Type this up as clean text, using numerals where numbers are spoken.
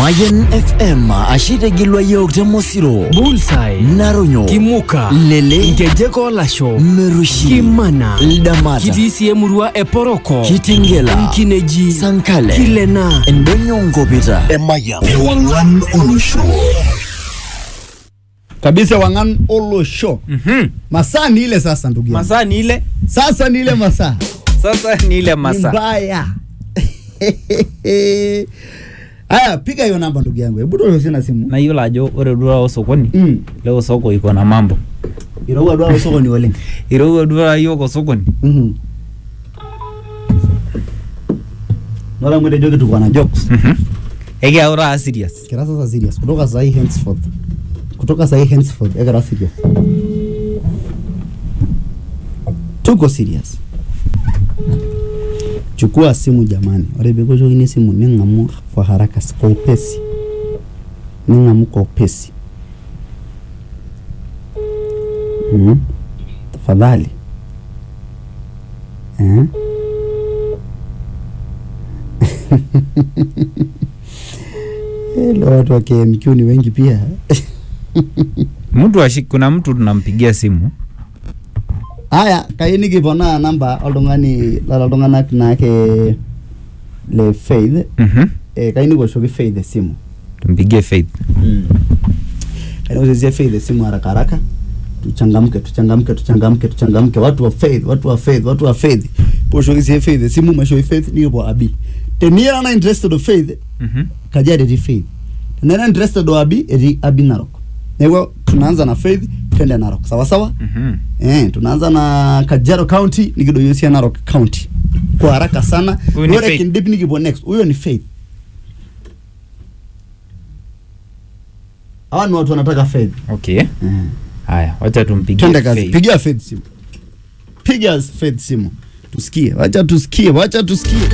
Mayen FM ashite gilwa yok temosiro Bullseye Naronyo Kimuka Lele Ngejeko Lasho Merushi Kimana Ldamata Kitisi Emurua Eporoko Kitengela Mkineji Sankale Kilena Endonyo Ngopita Emayam Wangan Olosho kabisa Wangan Olosho. Masaa ni ile sasa ndugu yangu. Masaa ni ile. Sasa ni ile masaa. Sasa ni ile masaa. Mbaya. Aya, piga hiyo namba ndugu yangu. Hebu ndio sina simu. Na hiyo lajo ore dua sokoni. Leo soko iko na mambo. Irawa dua sokoni wale. Irawa dua hiyo sokoni. Nora mwende joke tu bwana jokes. Ege aura serious. Kira sasa serious. Kutoka sahi henceforth. Ega serious. Tuko serious. Chukua simu jamani. Ore bego jogi ni simu ningamu kwa haraka kwa upesi. Ningamu kwa upesi. Tafadhali. Hello, watu wa KMQ ni wengi pia. Kuna mtu tunampigia simu. Aya, kaini kipona namba oltung'anak nake le Faith. Kaini goshoki Faith simu. Tumpigie Faith. Kaini Faith simu haraka. Tuchangamke. Watu wa Faith. Poshoki Faith simu mashoki Faith ni bo abi. Tenia na interested of Faith. Kajade di Faith. Tenia interested of abi Narok. Nego tunaanza na Faith twende Narok. Sawa? Tunaanza na Kajiado County nikidoyosia Narok County. Kwa haraka sana. Wewe kindip nikibo next. Huyo ni Faith. Hawa ni watu wanataka Faith. Okay. Haya, wacha tumpigie Faith. Twende kazi. Pigia Faith simu. Tusikie. Wacha tusikie.